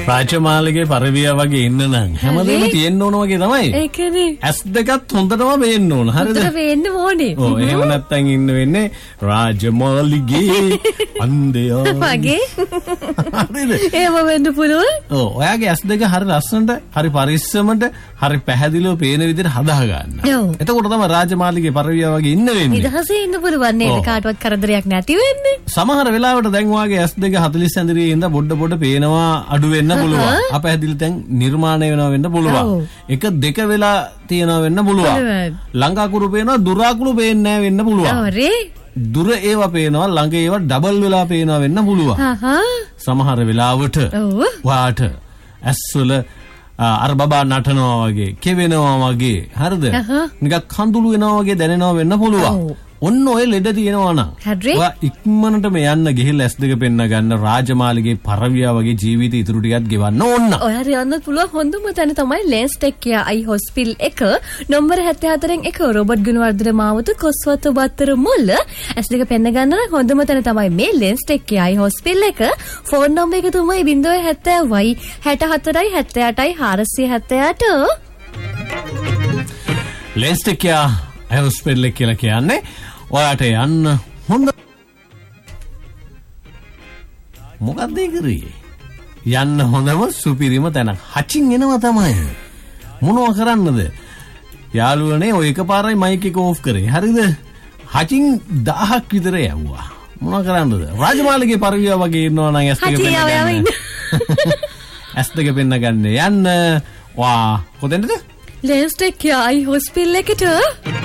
රාජමාලිගේ පරිවිය වගේ ඉන්න නම් හැමදේම තියෙන්න ඕන වගේ තමයි. ඒකනේ. ඇස් දෙකත් හොඳටම පේන්න ඕන. හරිද? හොඳට පේන්න ඕනේ. ඔව් එහෙම නැත්තම් ඉන්න වෙන්නේ රාජමාලිගේ අන්දයා වගේ. හරිද? එහෙම වෙන්න පුළුවන්. ඔව් ඔයාගේ ඇස් දෙක හරි ලස්සනට, හරි පරිස්සමට, හරි පැහැදිලිව පේන විදිහට හදා ගන්න. ඔව්. එතකොට තමයි රාජමාලිගේ පරිවිය වගේ ඉන්න වෙන්නේ. නිදහසේ ඉන්න පුළුවන් නේද? කාටවත් කරදරයක් නැති වෙන්නේ. සමහර වෙලාවට දැන් වාගේ ඇස් දෙක 40 ඇඳරියේ ඉඳ පොඩ පේනවා අඩු වෙන්න පුළුවන්. අපැහැදිලි තැන් නිර්මාණය වෙනවා වෙන්න පුළුවන්. එක දෙක වෙලා තියෙනවා වෙන්න පුළුවන්. ළඟ අකුරු පේනවා දුර අකුරු පේන්නේ නැහැ වෙන්න පුළුවන්. හරි. දුර ඒවා පේනවා ළඟ ඒවා ඩබල් වෙලා පේනවා වෙන්න පුළුවන්. සමහර වෙලාවට වාට ඇස්වල අර බබා නටනවා වගේ, කෙවෙනවා වගේ, හරිද? නිකන් කඳුළු වෙනවා වගේ දැනෙනවා වෙන්න පුළුවන්. ඔන්න ඔය ලෙඩ තියෙනවා නම් ඔයා ඉක්මනටම යන්න ගිහිල්ලා ඇස් දෙක පෙන්න ගන්න රාජමාලිගේ පරවියා වගේ ජීවිත ඉතුරු ටිකක් ගෙවන්න ඕන. ඔයාට යන්න පුළුවන් හොඳම තැන තමයි ලෙන්ස් ටෙක් කියා අයි හොස්පිටල් 1 නම්බර 74න් 1 රොබර්ට් ගුණවර්ධන මාවත කොස්වත බත්තර මුල්ල. ඇස් දෙක පෙන්න ගන්න නම් හොඳම තැන තමයි මේ ලෙන්ස් ටෙක් කියා අයි හොස්පිටල් 1. ෆෝන් නම්බර එක තමයි 070යි 64යි 78යි 468. ලෙන්ස් ටෙක් කියා අයි හොස්පිටල් එක කියලා කියන්නේ ඔයාට යන්න හොඳ මොකක්ද ඒ කරේ? යන්න හොඳම සුපිරිම තැනක්. හචින් එනවා තමයි. මොනවා කරන්නද? යාළුවනේ ඔය එකපාරයි මයික් එක ඕෆ් කරේ. හරිද? හචින් 1000ක් විතර යවුවා. මොනවා කරන්නද? රාජමාලිගේ පරිවිය වගේ ඉන්නවා නම් ඇස් දෙක පෙන්න ගන්න. ඇස් දෙක පෙන්න ගන්න යන්න. වා කොතෙන්ද? ලෙන්ස් ටෙක් කියා අයි හොස්පිටල් එකට.